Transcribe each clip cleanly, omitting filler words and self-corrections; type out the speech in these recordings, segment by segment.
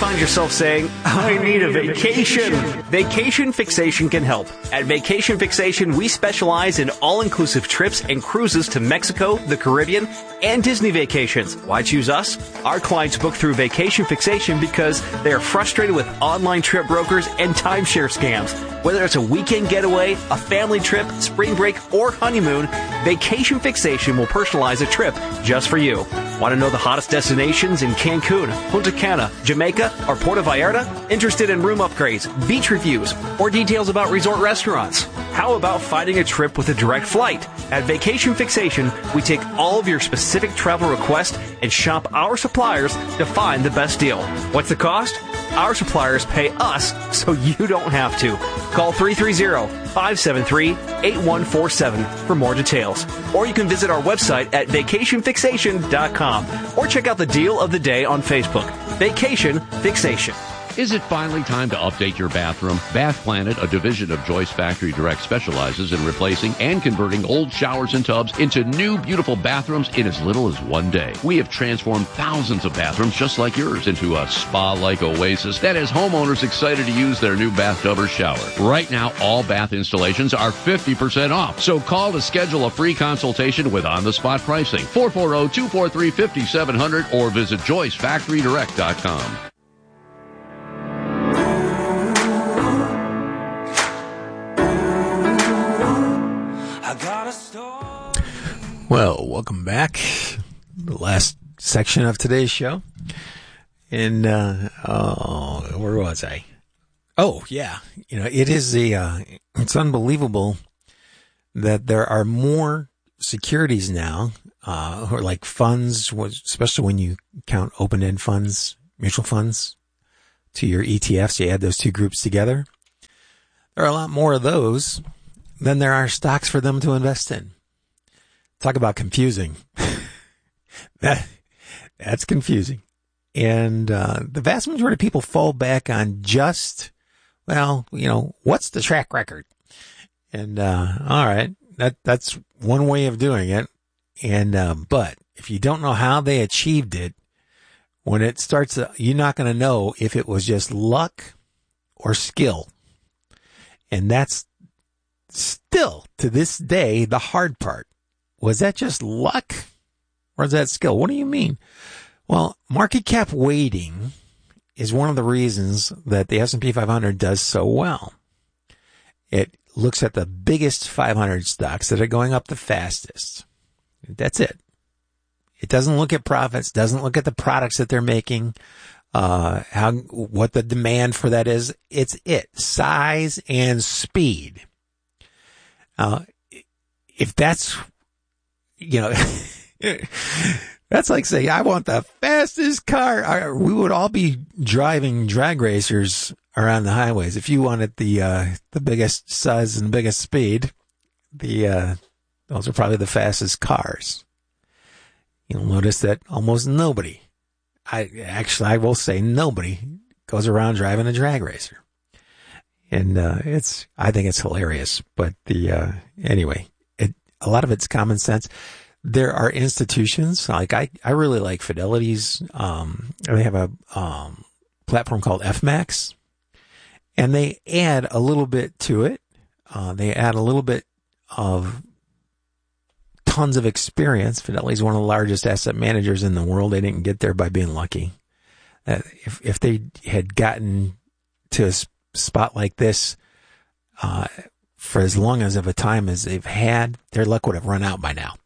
find yourself saying, I need a vacation? Vacation Fixation can help. At Vacation Fixation, we specialize in all-inclusive trips and cruises to Mexico, the Caribbean, and Disney vacations. Why choose us? Our clients book through Vacation Fixation because they are frustrated with online trip brokers and timeshare scams. Whether it's a weekend getaway, a family trip, spring break, or honeymoon, Vacation Fixation will personalize a trip just for you. Want to know the hottest destinations in Cancun, Punta Cana, Jamaica, or Puerto Vallarta? Interested in room upgrades, beach reviews, or details about resort restaurants? How about finding a trip with a direct flight? At Vacation Fixation, we take all of your specific travel requests and shop our suppliers to find the best deal. What's the cost? Our suppliers pay us so you don't have to. Call 330-573-8147 for more details. Or you can visit our website at vacationfixation.com or check out the deal of the day on Facebook. Vacation Fixation. Is it finally time to update your bathroom? Bath Planet, a division of Joyce Factory Direct, specializes in replacing and converting old showers and tubs into new, beautiful bathrooms in as little as one day. We have transformed thousands of bathrooms just like yours into a spa-like oasis that has homeowners excited to use their new bathtub or shower. Right now, all bath installations are 50% off. So call to schedule a free consultation with on-the-spot pricing. 440-243-5700 or visit JoyceFactoryDirect.com. Well, welcome back. The last section of today's show. And, where was I? Oh, yeah. You know, it is it's unbelievable that there are more securities now, or like funds, especially when you count open-end funds, mutual funds to your ETFs. You add those two groups together. There are a lot more of those than there are stocks for them to invest in. Talk about confusing. That's confusing. And the vast majority of people fall back on just, well, you know, what's the track record? And all right, that's one way of doing it. And but if you don't know how they achieved it, when it starts, you're not going to know if it was just luck or skill. And that's still, to this day, the hard part. Was that just luck or is that skill? What do you mean? Well, market cap weighting is one of the reasons that the S&P 500 does so well. It looks at the biggest 500 stocks that are going up the fastest. That's it. It doesn't look at profits, doesn't look at the products that they're making, what the demand for that is. It's size and speed. If that's, you know, that's like saying, I want the fastest car. We would all be driving drag racers around the highways. If you wanted the biggest size and biggest speed, those are probably the fastest cars. You'll notice that almost nobody, I will say nobody goes around driving a drag racer. And, I think it's hilarious, but anyway, a lot of it's common sense. There are institutions, like I really like Fidelity's, they have a, platform called FMAX, and they add a little bit to it. They add a little bit of tons of experience. Fidelity is one of the largest asset managers in the world. They didn't get there by being lucky. If they had gotten to a spot like this, for as long as of a time as they've had, their luck would have run out by now.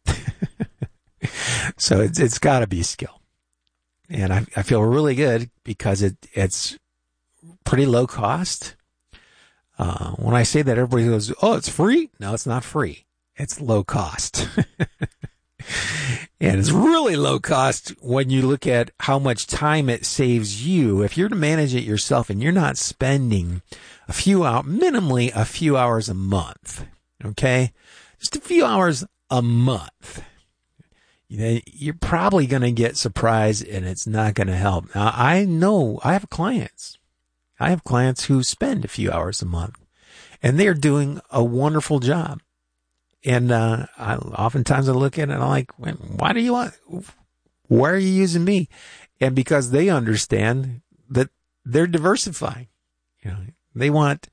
So it's got to be skill. And I feel really good because it's pretty low cost. When I say that, everybody goes, oh, it's free? No, it's not free. It's low cost. And it's really low cost when you look at how much time it saves you. If you're to manage it yourself and you're not spending minimally a few hours a month, okay? Just a few hours a month. You're probably going to get surprised and it's not going to help. Now, I know I have clients. Who spend a few hours a month and they're doing a wonderful job. And oftentimes I look at it and I'm like, why are you using me? And because they understand that they're diversifying. They want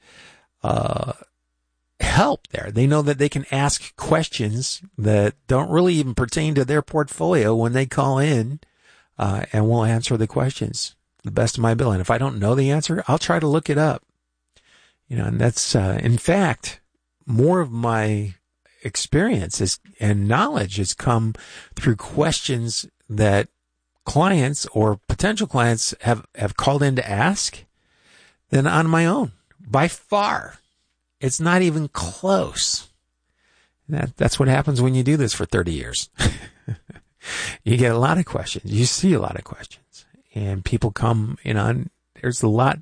help there. They know that they can ask questions that don't really even pertain to their portfolio when they call in, and we'll answer the questions to the best of my ability. And if I don't know the answer, I'll try to look it up. And that's, in fact, more of my experience and knowledge has come through questions that clients or potential clients have called in to ask than on my own. By far. It's not even close. That's what happens when you do this for 30 years. You get a lot of questions. You see a lot of questions. And people come, and there's a lot,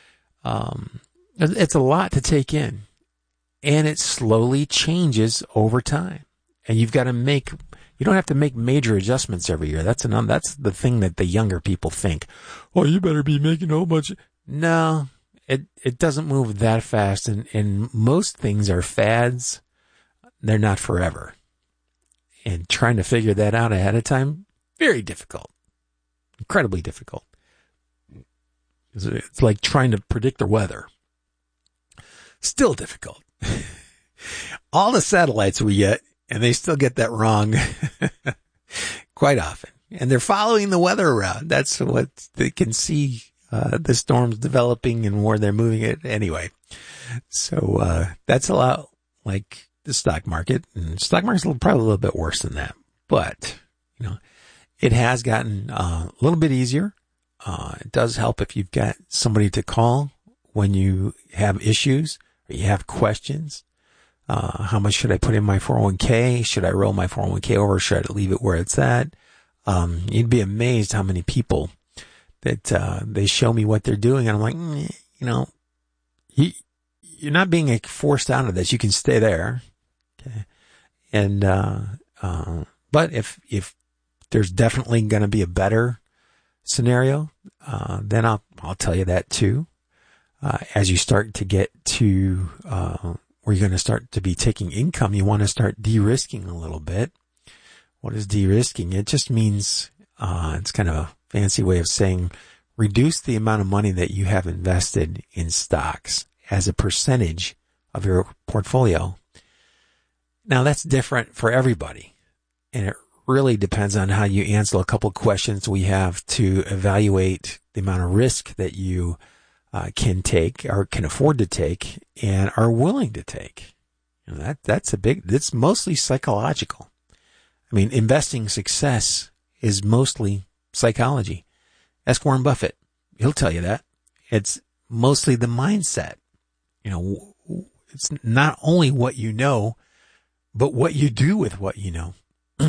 it's a lot to take in. And it slowly changes over time. And you've got to you don't have to make major adjustments every year. That's the thing that the younger people think. Oh, you better be making a whole bunch. No, it doesn't move that fast. And most things are fads. They're not forever. And trying to figure that out ahead of time, very difficult. Incredibly difficult. It's like trying to predict the weather. Still difficult. All the satellites we get, and they still get that wrong quite often. And they're following the weather around. That's what they can see, the storms developing and where they're moving it anyway. So, that's a lot like the stock market, and stock market's probably a little bit worse than that, but it has gotten a little bit easier. It does help if you've got somebody to call when you have issues or you have questions. How much should I put in my 401k? Should I roll my 401k over? Should I leave it where it's at? You'd be amazed how many people that, they show me what they're doing. And I'm like, you're not being forced out of this. You can stay there. Okay. And, but if there's definitely going to be a better scenario, then I'll tell you that too. As you start to get to, where you're going to start to be taking income, you want to start de-risking a little bit. What is de-risking? It just means, it's kind of a fancy way of saying reduce the amount of money that you have invested in stocks as a percentage of your portfolio. Now that's different for everybody. And it really depends on how you answer a couple of questions we have to evaluate the amount of risk that you can take or can afford to take and are willing to take. That's mostly psychological. I mean, investing success is mostly psychology. Ask Warren Buffett. He'll tell you that. It's mostly the mindset. It's not only what you know, but what you do with what you know.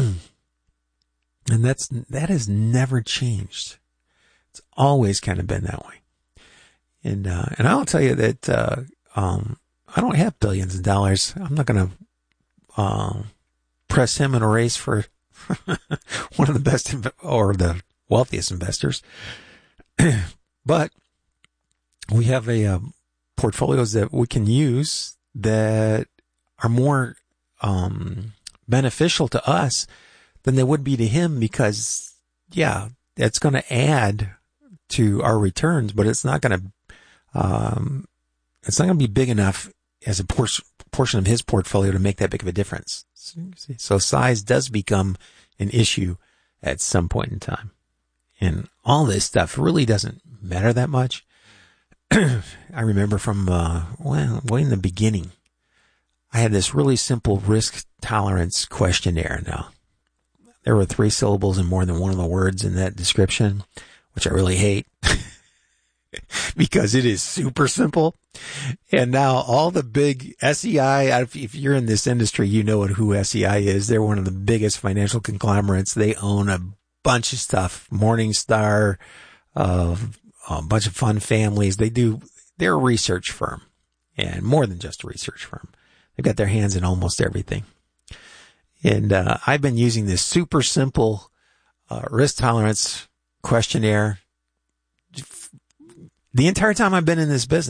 And that has never changed. It's always kind of been that way. And I'll tell you that, I don't have billions of dollars. I'm not going to, press him in a race for one of the best or the wealthiest investors. But we have portfolios that we can use that are more, beneficial to us than they would be to him because, yeah, it's going to add to our returns, but it's not going to be big enough as a portion of his portfolio to make that big of a difference. So size does become an issue at some point in time. And all this stuff really doesn't matter that much. I remember from, way in the beginning, I had this really simple risk tolerance questionnaire. Now, there were 3 syllables and more than one of the words in that description, which I really hate because it is super simple. And now all the big SEI, if you're in this industry, you know who SEI is. They're one of the biggest financial conglomerates. They own a bunch of stuff, Morningstar, a bunch of fund families. They're a research firm and more than just a research firm. They've got their hands in almost everything. And, I've been using this super simple, risk tolerance questionnaire the entire time I've been in this business.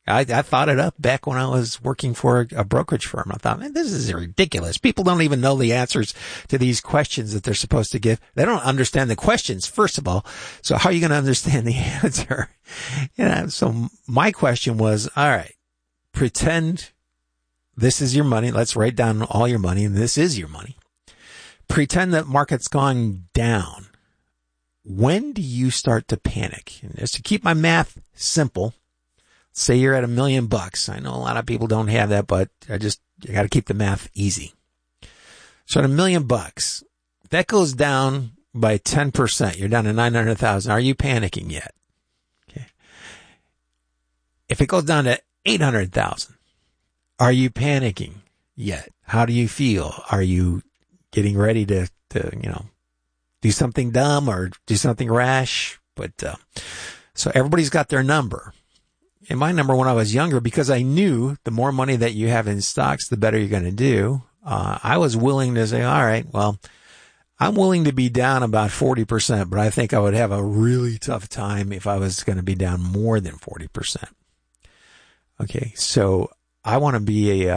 I thought it up back when I was working for a brokerage firm. I thought, man, this is ridiculous. People don't even know the answers to these questions that they're supposed to give. They don't understand the questions, first of all. So how are you going to understand the answer? So my question was, all right, pretend this is your money. Let's write down all your money, and this is your money. Pretend that market's gone down. When do you start to panic? And just to keep my math simple, say you're at $1 million. I know a lot of people don't have that, but you got to keep the math easy. So at $1 million, that goes down by 10%. You're down to 900,000. Are you panicking yet? Okay. If it goes down to 800,000, are you panicking yet? How do you feel? Are you getting ready to do something dumb or do something rash? But so everybody's got their number. And my number when I was younger, because I knew the more money that you have in stocks, the better you're going to do. I was willing to say, all right, well, I'm willing to be down about 40%, but I think I would have a really tough time if I was going to be down more than 40%. Okay. So I want to be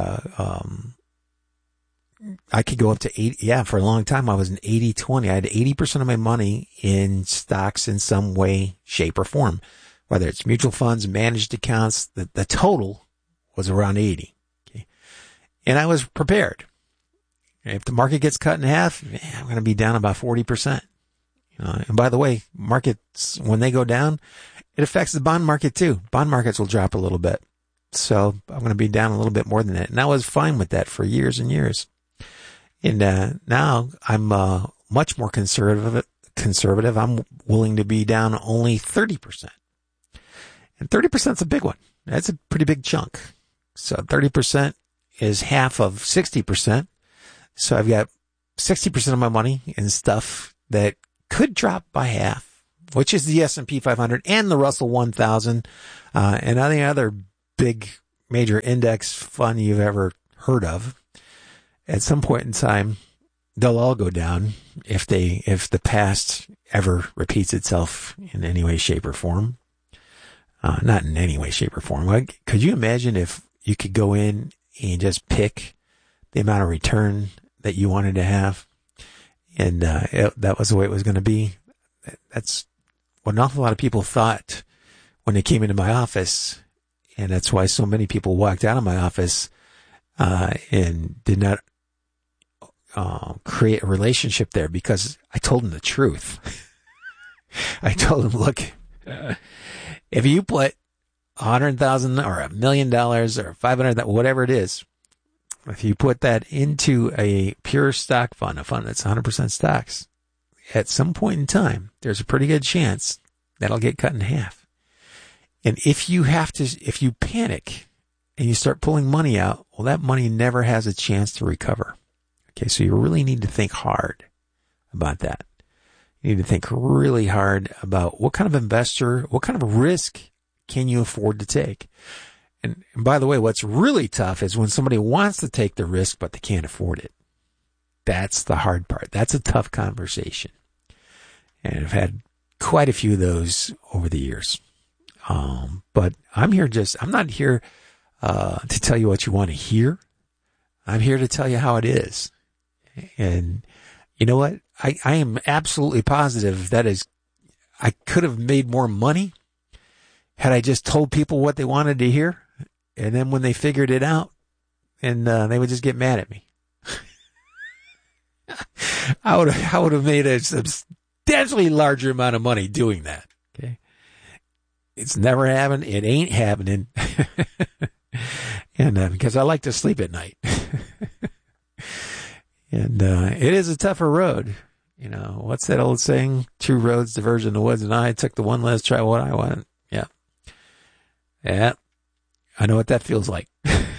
I could go up to 80. Yeah. For a long time, I was an 80-20. I had 80% of my money in stocks in some way, shape or form. Whether it's mutual funds, managed accounts, the total was around 80. Okay. And I was prepared. If the market gets cut in half, I'm going to be down about 40%. And by the way, markets, when they go down, it affects the bond market too. Bond markets will drop a little bit. So I'm going to be down a little bit more than that. And I was fine with that for years and years. And now I'm much more conservative. I'm willing to be down only 30%. And 30% is a big one. That's a pretty big chunk. So 30% is half of 60%. So I've got 60% of my money in stuff that could drop by half, which is the S&P 500 and the Russell 1000, and any other big major index fund you've ever heard of. At some point in time, they'll all go down if the past ever repeats itself in any way, shape, or form. Not in any way, shape, or form. Like, could you imagine if you could go in and just pick the amount of return that you wanted to have, and that was the way it was going to be? That's what an awful lot of people thought when they came into my office, and that's why so many people walked out of my office and did not create a relationship there, because I told them the truth. I told them, look, if you put $100,000 or $1 million or 500, whatever it is, if you put that into a pure stock fund, a fund that's 100% stocks, at some point in time, there's a pretty good chance that'll get cut in half. And if you panic and you start pulling money out, well, that money never has a chance to recover. Okay, so you really need to think hard about that. You need to think really hard about what kind of investor, what kind of risk can you afford to take? And by the way, what's really tough is when somebody wants to take the risk, but they can't afford it. That's the hard part. That's a tough conversation. And I've had quite a few of those over the years. But I'm not here to tell you what you want to hear. I'm here to tell you how it is. And you know what? I am absolutely positive I could have made more money had I just told people what they wanted to hear. And then when they figured it out, and they would just get mad at me. I would have made a substantially larger amount of money doing that. Okay. It's never happened. It ain't happening. And because I like to sleep at night. And it is a tougher road. You know, what's that old saying? 2 roads diverge in the woods, and I took the one less, try what I want. Yeah. Yeah. I know what that feels like.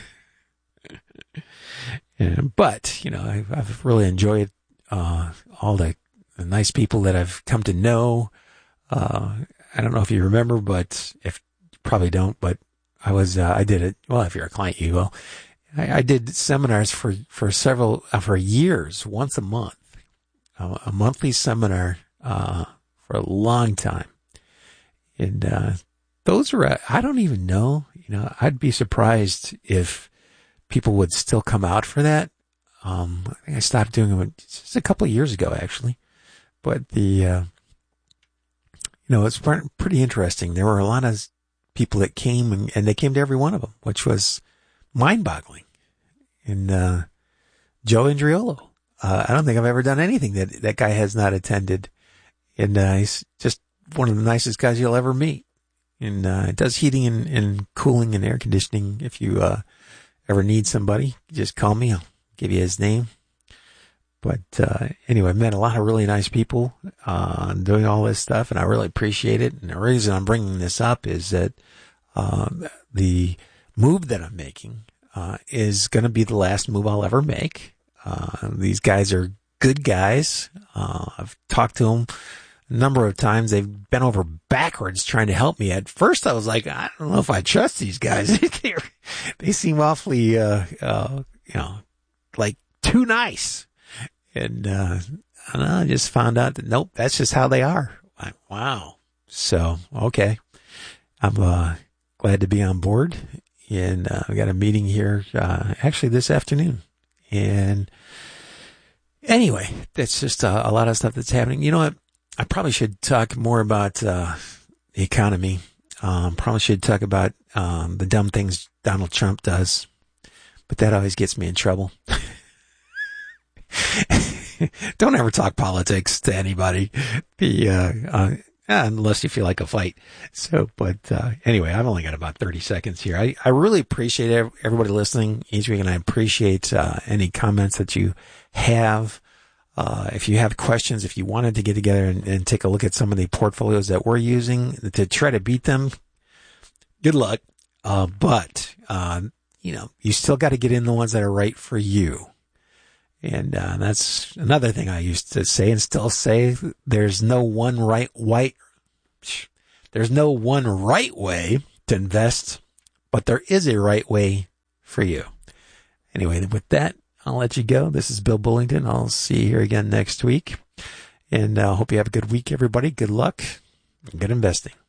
But, you know, I've really enjoyed all the nice people that I've come to know. I don't know if you remember, but if you probably don't, but I did it. Well, if you're a client, you will. I did seminars for years, once a month, a monthly seminar, for a long time. And, those are, I don't even know, I'd be surprised if people would still come out for that. I think I stopped doing them just a couple of years ago, actually. But it's pretty interesting. There were a lot of people that came and they came to every one of them, which was mind-boggling. And Joe Andriolo, I don't think I've ever done anything that guy has not attended. And he's just one of the nicest guys you'll ever meet. And it does heating and cooling and air conditioning. If you ever need somebody, just call me. I'll give you his name. But anyway, I met a lot of really nice people doing all this stuff, and I really appreciate it. And the reason I'm bringing this up is that the move that I'm making is going to be the last move I'll ever make. These guys are good guys. I've talked to them a number of times. They've bent over backwards trying to help me. At first, I was like, I don't know if I trust these guys. They seem awfully, like too nice. And I just found out that, nope, that's just how they are. Like, wow. So, okay. I'm glad to be on board. And we got a meeting here actually this afternoon. And anyway, that's just a lot of stuff that's happening. You know what? I probably should talk more about the economy. Probably should talk about the dumb things Donald Trump does. But that always gets me in trouble. Don't ever talk politics to anybody. Unless you feel like a fight. So, but anyway, I've only got about 30 seconds here. I really appreciate everybody listening each week, and I appreciate any comments that you have. If you have questions, if you wanted to get together and take a look at some of the portfolios that we're using to try to beat them, good luck. But you still got to get in the ones that are right for you. And that's another thing I used to say and still say. There's no one right way to invest, but there is a right way for you. Anyway, with that, I'll let you go. This is Bill Bullington. I'll see you here again next week. And I hope you have a good week, everybody. Good luck and good investing.